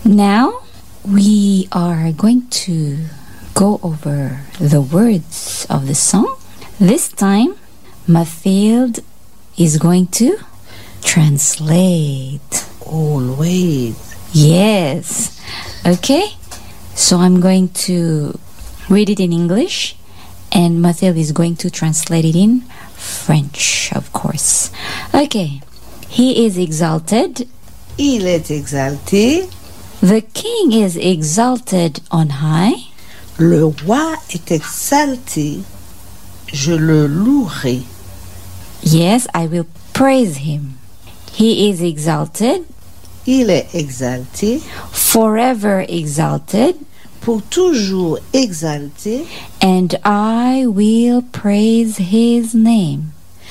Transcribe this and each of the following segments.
Now we are going to go over the words of the song. This time, Mathilde is going to translate. Always. Yes. Okay. So I'm going to read it in English, and Mathilde is going to translate it in French, of course. Okay. He is exalted. Il est exalté. The king is exalted on high. Le roi est exalté. Je le louerai. Yes, I will praise him. He is exalted. Il est exalté. Forever exalted. Pour toujours exalté. And I will praise his name.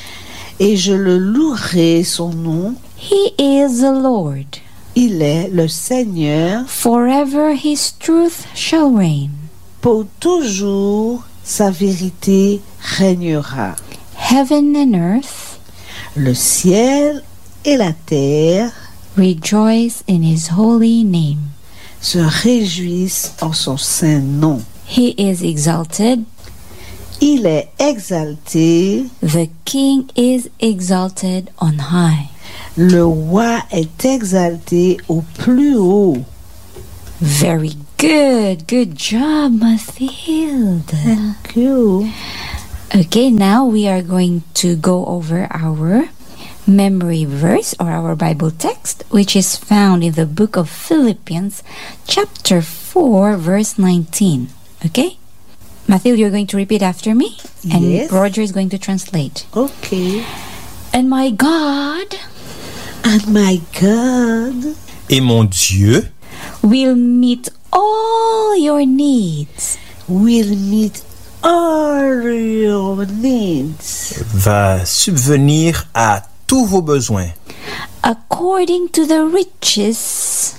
Et je le louerai son nom. He is the Lord. Il est le Seigneur. Forever his truth shall reign. Pour toujours sa vérité régnera. Heaven and earth Le ciel et la terre rejoice in his holy name. se réjouissent en son saint nom. He is exalted. Il est exalté. The king is exalted on high. Le roi est exalté au plus haut. Very good. Good job, Mathilde. Thank you. Okay, now we are going to go over our memory verse or our Bible text, which is found in the book of Philippians, chapter 4, verse 19. Okay? Mathilde, you're going to repeat after me, and Yes. Roger is going to translate. Okay. And my God And my God Et mon Dieu will meet all your needs will meet all your needs va subvenir à tous vos besoins according to the riches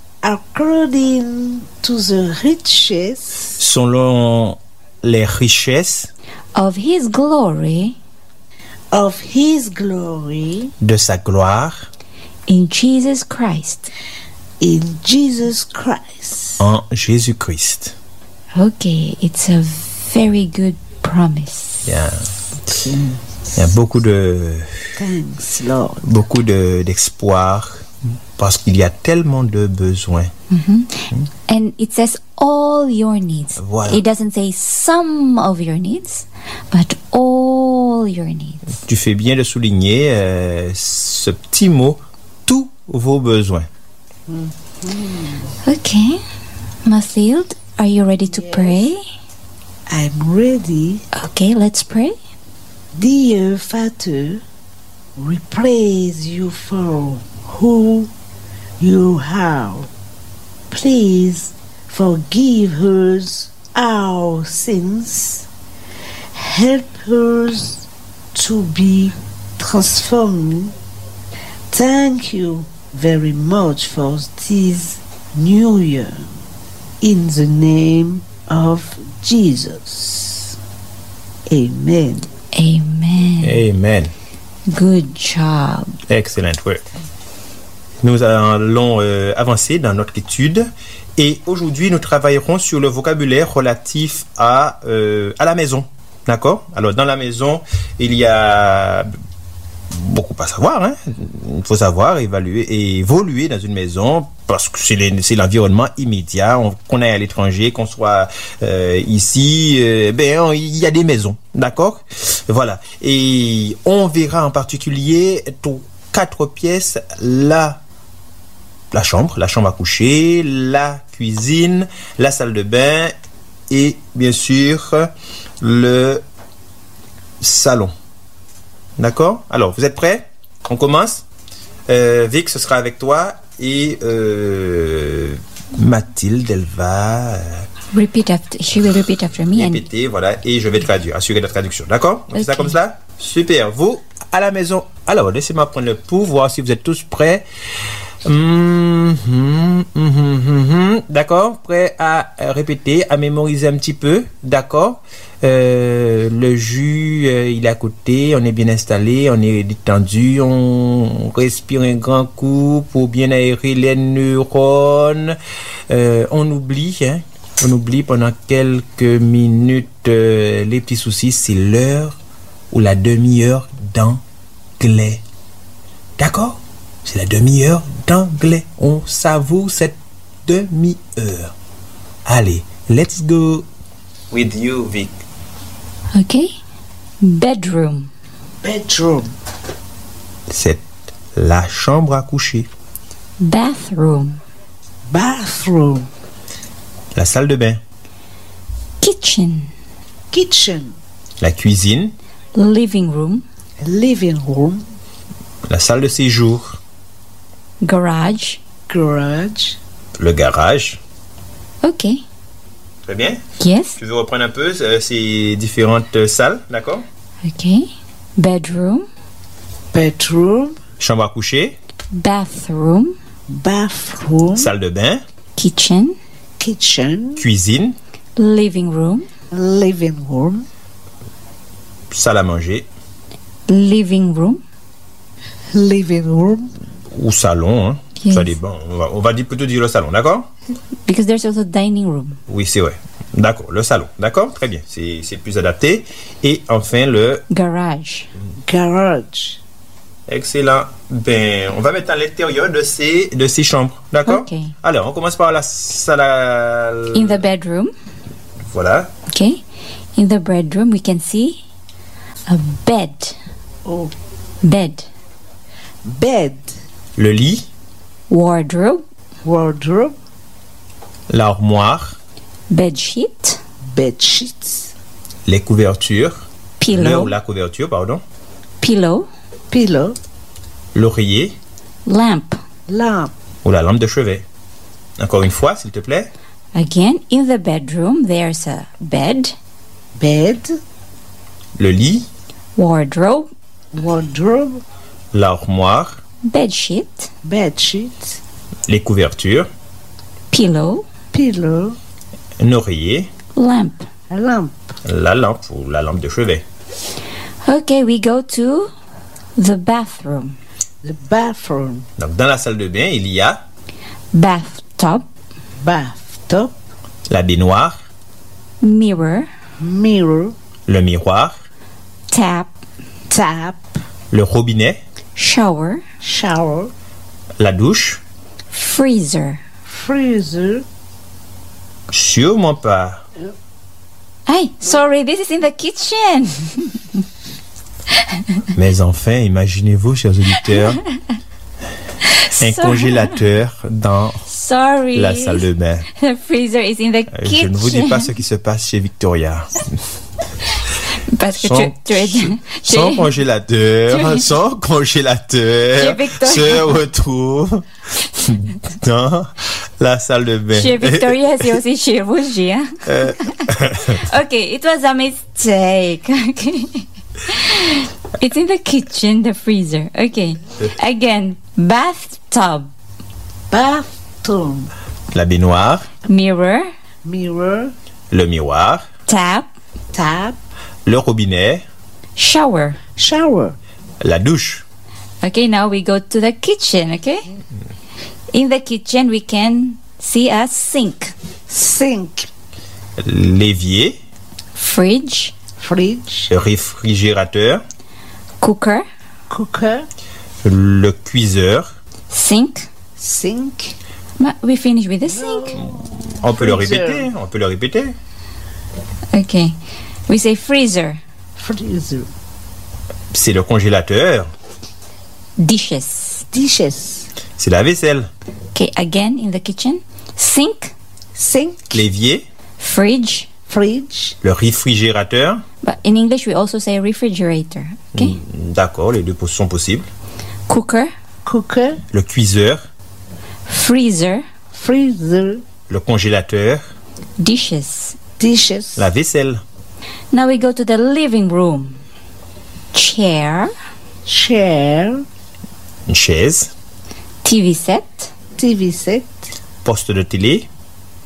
according to the riches selon les richesses of his glory of his glory de sa gloire in Jesus Christ. in Jesus Christ. en Jésus-Christ. Okay, it's a very good promise. Il y a beaucoup Thanks, Lord. d'espoir parce qu'il y a tellement de besoins. And it says all your needs. Voilà. It doesn't say some of your needs, but all your needs. Tu fais bien de souligner ce petit mot, tous vos besoins. Okay. Mathilde, are you ready to pray? I'm ready. Okay, let's pray. Dear Father, we praise you for who you are. Please forgive us our sins. Help us to be transformed. Thank you very much for this new year. In the name of Jesus. Amen. Amen. Amen. Good job. Excellent work. Nous allons avancer dans notre étude et aujourd'hui nous travaillerons sur le vocabulaire relatif à la maison. D'accord? Alors dans la maison, il y a beaucoup à savoir. Hein? Il faut savoir, évaluer et évoluer dans une maison parce que c'est l'environnement immédiat. Qu'on aille à l'étranger, qu'on soit ici, il y a des maisons. D'accord? Voilà. Et on verra en particulier 4 pièces, la chambre à coucher, la cuisine, la salle de bain et bien sûr le salon. D'accord? Alors, vous êtes prêts? On commence? Vic, ce sera avec toi et Mathilde, elle va She will repeat after me. répéter, voilà, et je vais traduire, assurer la traduction. D'accord? On fait ça Ok. comme ça? Super. Vous, à la maison. Alors, laissez-moi prendre le pouls, voir si vous êtes tous prêts. D'accord? D'accord? Prêt à répéter, à mémoriser un petit peu? D'accord? Le jus, il est à côté, on est bien installé, on est détendu, on respire un grand coup pour bien aérer les neurones. On oublie pendant quelques minutes les petits soucis, c'est l'heure ou la demi-heure d'anglais. D'accord? C'est la demi-heure d'anglais. On savoure cette demi-heure. Allez, let's go. With you, Vic. Okay. Bedroom. Bedroom. C'est la chambre à coucher. Bathroom. Bathroom. La salle de bain. Kitchen. Kitchen. La cuisine. Living room. Living room. La salle de séjour. Garage. Garage. Le garage. Okay. Très bien. Yes. Tu veux reprendre un peu ces différentes salles, d'accord? Okay. Bedroom. Bedroom. Chambre à coucher. Bathroom. Bathroom. Salle de bain. Kitchen. Kitchen. Cuisine. Living room. Living room. Salle à manger. Living room. Living room. Ou salon, hein. Yes. Ça dépend. On va plutôt dire le salon, d'accord? Because there's also dining room. Oui, c'est vrai. D'accord, le salon. D'accord? Très bien. C'est plus adapté. Et enfin, le... Garage. Garage. Excellent. Ben, on va mettre à l'intérieur de ces chambres. D'accord? Ok. Alors, on commence par la salle à... In the bedroom. Voilà. Okay. In the bedroom, we can see a bed. Oh. Bed. Bed. Le lit. Wardrobe. Wardrobe. L'armoire. Bed sheet. Bed sheets. Les couvertures. Le Pillow. ou la couverture, pardon. Pillow. Pillow. L'oreiller. Lamp. Lamp. Ou la lampe de chevet. Encore une fois, s'il te plaît. Again, in the bedroom, there's a bed, Bed. Le lit. wardrobe, Wardrobe. L'armoire. bed sheet, Bed sheets. Les couvertures. pillow, Pillow. Un oreiller. lamp. A lamp. La lampe ou la lampe de chevet. Okay, we go to the bathroom. The bathroom. Donc, dans la salle de bain, il y a Bathtub, Bathtub. la baignoire, mirror, Mirror. le miroir, tap, Tap. le robinet, shower, Shower. la douche. freezer. Freezer. Sûrement pas. Hey, sorry, this is in the kitchen. Mais enfin, imaginez-vous, chers auditeurs, un Sorry. congélateur dans Sorry. la salle de bain. The freezer is in the Je kitchen. ne vous dis pas ce qui se passe chez Victoria. Parce que Son congélateur Chez Victoria. se retrouve dans la salle de bain. chez Victoria, c'est aussi chez vous, j'ai. Hein? Okay, it was a mistake. Okay. It's in the kitchen, the freezer. Okay. Again, bathtub, Bathroom. La baignoire, mirror, Mirror. le miroir, tap, Tap. le robinet, shower. Shower. la douche. Okay, now we go to the kitchen, okay? In the kitchen, we can see a sink, Sink. L'évier, fridge, Fridge. le réfrigérateur, cooker, Cooker. le cuiseur. sink. Sink. We finish with the sink. On peut le Freezer. répéter, on peut le répéter. Okay. We say freezer, Freezer. C'est le congélateur, dishes. Dishes. c'est la vaisselle, Okay, again in the kitchen, sink, Sink. l'évier, fridge. Fridge. le réfrigérateur. But in English, we also say refrigerator. Okay. D'accord, les deux sont possibles. Cooker, Cooker. Le cuiseur, freezer, Freezer. le congélateur, dishes. Dishes. la vaisselle. Now we go to the living room. Chair, Chair. Une chaise, TV set, TV set. poste de télé,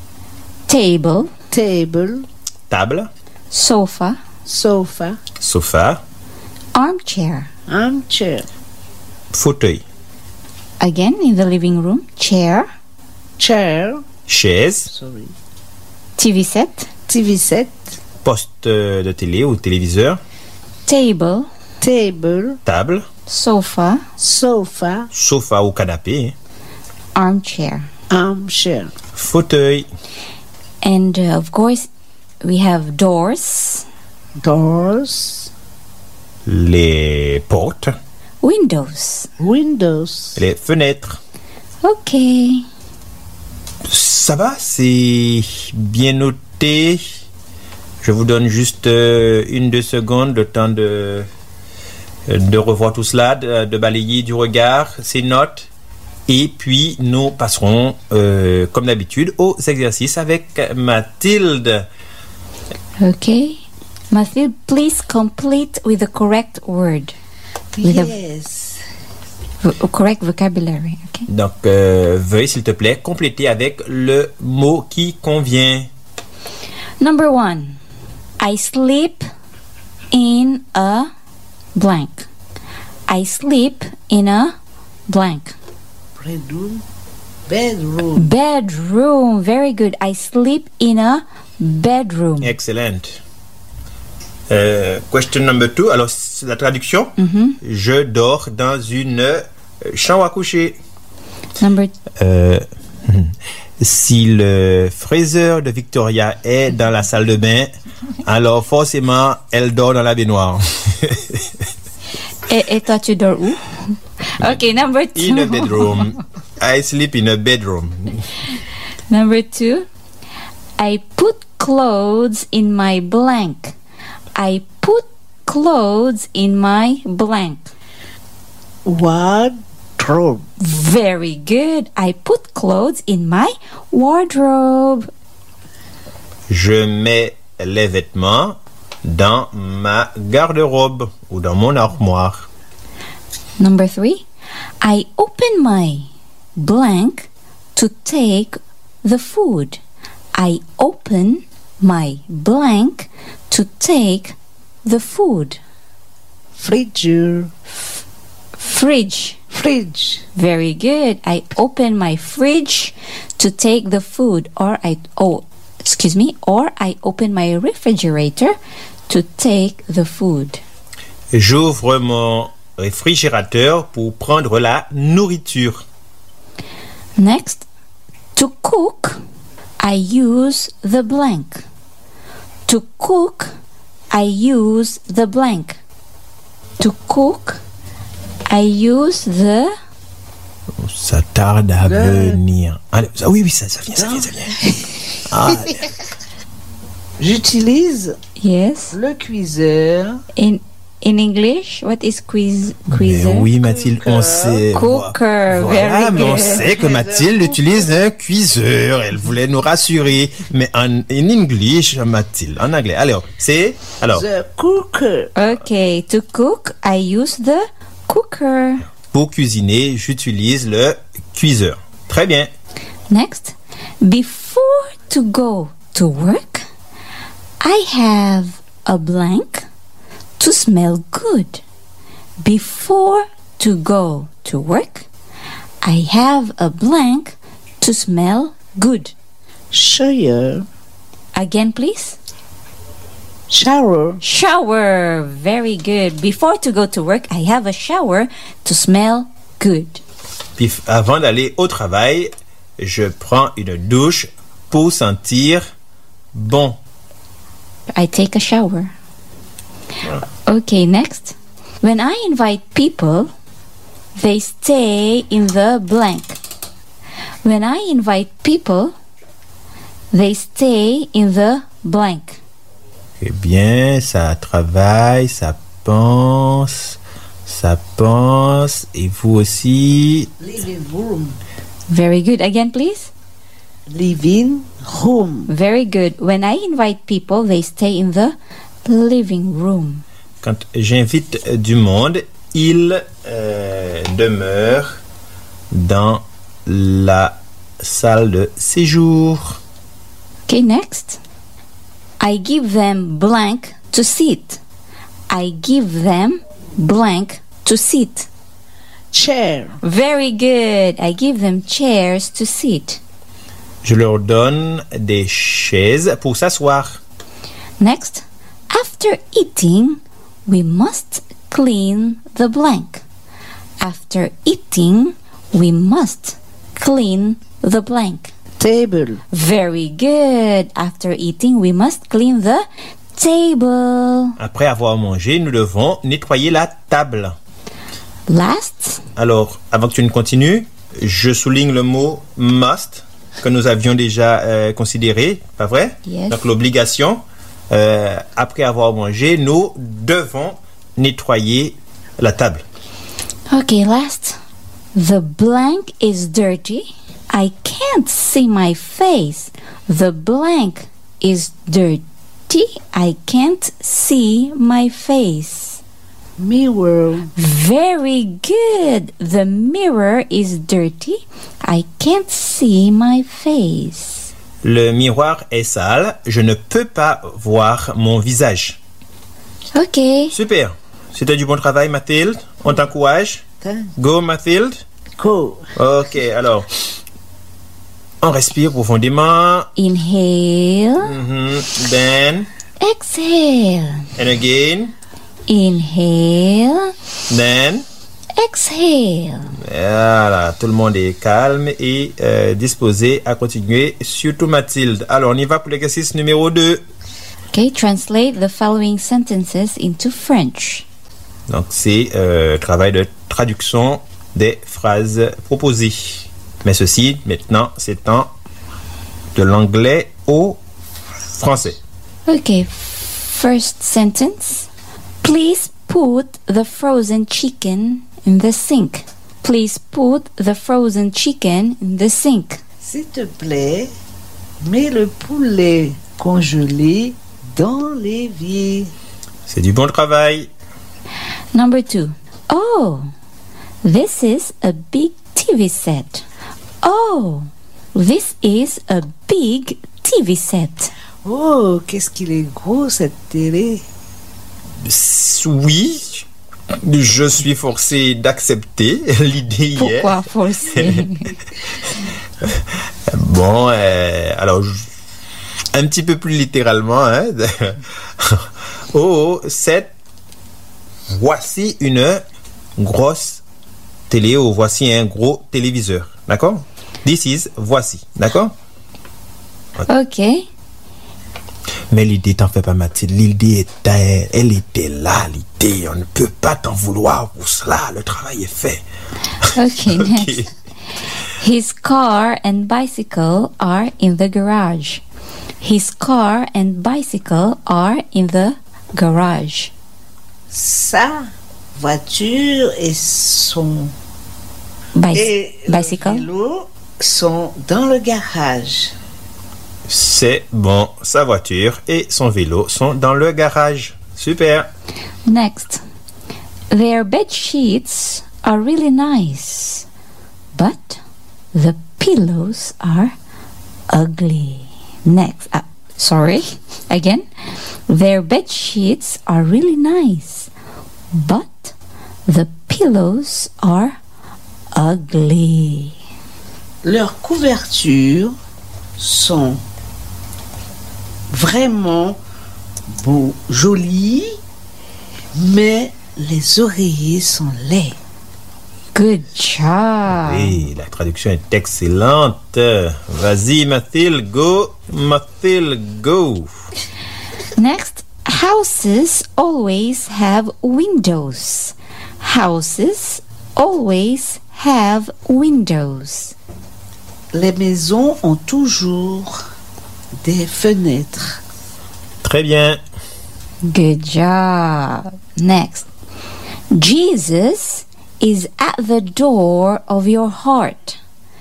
table, table, table, sofa, sofa, sofa, armchair. armchair, fauteuil, Again, in the living room, chair, chair, chaise, sorry, TV set, TV set, poste de télé ou téléviseur, table, table, table, sofa, sofa, sofa ou canapé, armchair. armchair, fauteuil, And of course, we have doors, doors, les portes, windows. windows. les fenêtres. Okay. Ça va, c'est bien noté. Je vous donne juste 1-2 secondes, le temps de revoir tout cela, de balayer du regard ces notes. Et puis, nous passerons, comme d'habitude, aux exercices avec Mathilde. Okay. Matthew, please complete with the correct word, with Yes. correct vocabulary. Okay. Donc, veuillez, s'il te plaît, compléter avec le mot qui convient. Number 1. I sleep in a blank. I sleep in a blank. Bedroom, bedroom, Bedroom. Very good. I sleep in a bedroom. Excellent. Question number 2. Alors, c'est la traduction. Je dors dans une chambre à coucher. Number Si le fraiseur de Victoria est dans la salle de bain, alors forcément, elle dort dans la baignoire. et toi tu dors où? Okay, number 2. In a bedroom. I sleep in a bedroom. Number 2. I put clothes in my blank. I put clothes in my blank. wardrobe, Very good. I put clothes in my wardrobe. Je mets les vêtements dans ma garde-robe ou dans mon armoire. Number 3. I open my blank to take the food. I open my blank to take the food. fridge, Fridge. fridge, Very good. I open my fridge to take the food, or I open my refrigerator to take the food. J'ouvre mon réfrigérateur pour prendre la nourriture. Next, to cook, I use the blank. To cook, I use the blank. To cook, I use the... Ça tarde à venir. Allez, oui, ça vient. Ah, J'utilise Yes. le cuiseur, In English, what is mais quizer? oui, Mathilde, on sait. Cooker. Voilà, Very mais on good. sait que Mathilde utilise un cuiseur. Elle voulait nous rassurer. Mais en English, Mathilde, en anglais. Alors, the cooker, Okay, to cook, I use the cooker. pour cuisiner, j'utilise le cuiseur. Très bien. Next, before to go to work, I have a blank to smell good. Before to go to work, I have a blank to smell good. shower, Again, please. shower, Shower. Very good. Before to go to work, I have a shower to smell good. Puis avant d'aller au travail, je prends une douche pour sentir bon. I take a shower. Okay, next. When I invite people, they stay in the blank. When I invite people, they stay in the blank. Eh bien, ça travaille, ça pense, et vous aussi. living room, Very good. Again, please. living room, Very good. When I invite people, they stay in the living room. Quand j'invite du monde, il demeure dans la salle de séjour. Okay, next. I give them blank to sit. I give them blank to sit. Chair. Very good. I give them chairs to sit. Je leur donne des chaises pour s'asseoir. Next. After eating, we must clean the blank. After eating, we must clean the blank. Table. Very good. After eating, we must clean the table. Après avoir mangé, nous devons nettoyer la table. Last. Alors, avant que tu ne continues, je souligne le mot must que nous avions déjà considéré, pas vrai? Yes. Donc l'obligation, après avoir mangé, nous devons nettoyer la table. Okay, last. The blank is dirty. I can't see my face. The blank is dirty. I can't see my face. Mirror. Very good. The mirror is dirty. I can't see my face. Le miroir est sale, je ne peux pas voir mon visage. Okay. Super. C'était du bon travail, Mathilde. On t'encourage. Go, Mathilde. Go. Ok, alors, on respire profondément. Inhale. Then, Exhale. and again. Inhale. Then, Exhale. voilà, tout le monde est calme et disposé à continuer, surtout Mathilde. Alors, on y va pour l'exercice numéro 2. Okay, translate the following sentences into French. Donc, c'est travail de traduction des phrases proposées. Mais ceci, maintenant, c'est en de l'anglais au français. Okay, first sentence. Please put the frozen chicken in the sink. Please put the frozen chicken in the sink. S'il te plaît, mets le poulet congelé dans l'évier. C'est du bon travail. Number 2. Oh, this is a big TV set. Oh, this is a big TV set. Oh, qu'est-ce qu'il est gros cette télé. Oui, je suis forcé d'accepter l'idée hier. Pourquoi forcer? Bon, alors, un petit peu plus littéralement, hein. Oh, voici une grosse télé ou voici un gros téléviseur, d'accord? This is, voici, d'accord? Okay. Mais l'idée, t'en fais pas, Mathilde. L'idée, elle était là, l'idée. On ne peut pas t'en vouloir pour cela. Le travail est fait. Okay, next. His car and bicycle are in the garage. His car and bicycle are in the garage. Sa voiture et son Bicycle. vélo sont dans le garage. C'est bon. Sa voiture et son vélo sont dans le garage. Super. Next. Their bed sheets are really nice, but the pillows are ugly. Next. Sorry. Again. Their bed sheets are really nice, but the pillows are ugly. Leurs couvertures sont vraiment beaux, jolies, mais les oreillers sont laids. Good job. Oui, la traduction est excellente. Vas-y, Mathilde, go. Mathilde, go. Next, houses always have windows. Houses always have windows. Les maisons ont toujours des fenêtres. Très bien. Good job. Next, Jesus is at the door of your heart.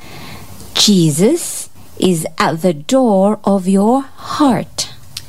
Jesus is at the door of your heart.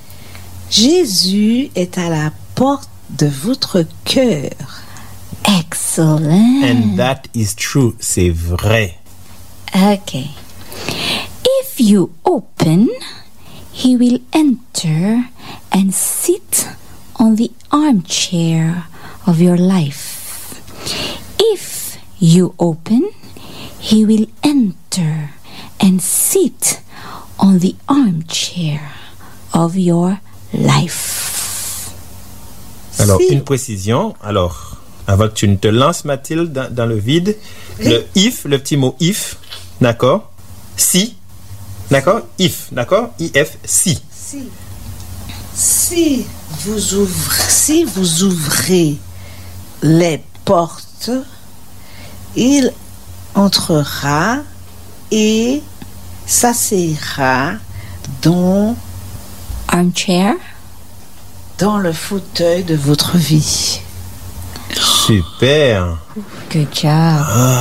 Jésus est à la porte de votre cœur. Excellent. And that is true. C'est vrai. Okay. If you open he will enter and sit on the armchair of your life. If you open, he will enter and sit on the armchair of your life. Alors, une précision. Alors, avant que tu ne te lances, Mathilde, dans le vide, le if, le petit mot if, d'accord? Si, d'accord? If, d'accord? IF, si. Si vous ouvrez les portes, il entrera et s'asseyera dans le fauteuil de votre vie. Super. Good job.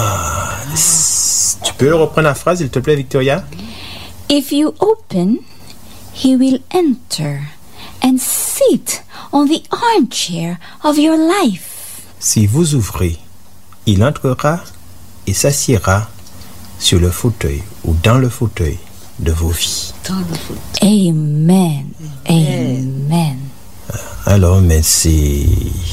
Tu peux reprendre la phrase, s'il te plaît, Victoria? If you open, he will enter and sit on the armchair of your life. Si vous ouvrez, il entrera et s'assiera sur le fauteuil ou dans le fauteuil de vos vies. Amen. Amen. Alors, mais c'est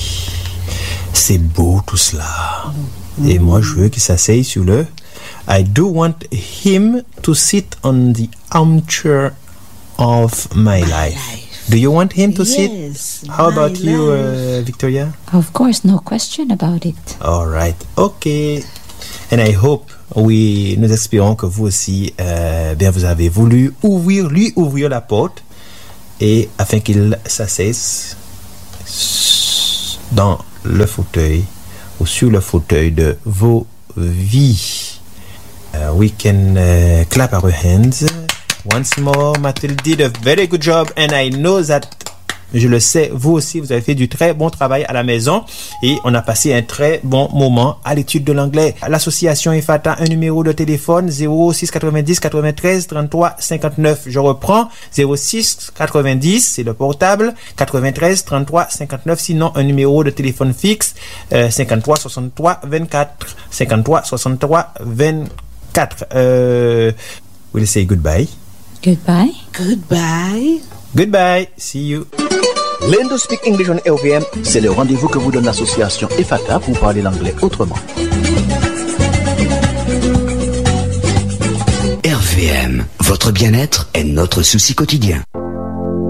beau tout cela. Et moi, je veux qu'il s'asseye sur le... I do want him to sit on the armchair of my life. Do you want him to sit? How about you, Victoria? Of course, no question about it. All right. Okay. And I hope, nous espérons que vous aussi, bien vous avez voulu lui ouvrir la porte et afin qu'il s'assesse dans le fauteuil ou sur le fauteuil de vos vies. We can clap our hands once more. Mathilde did a very good job, and I know that, je le sais, vous aussi, vous avez fait du très bon travail à la maison et on a passé un très bon moment à l'étude de l'anglais. L'association EFATA, un numéro de téléphone 06 90 93 33 59. Je reprends 06 90, c'est le portable, 93 33 59. Sinon, un numéro de téléphone fixe 53 63 24 53 63 24. We'll say goodbye. Goodbye. Goodbye. See you. Learn to Speak English on RVM, c'est le rendez-vous que vous donne l'association EFATA pour parler l'anglais autrement. RVM, votre bien-être est notre souci quotidien.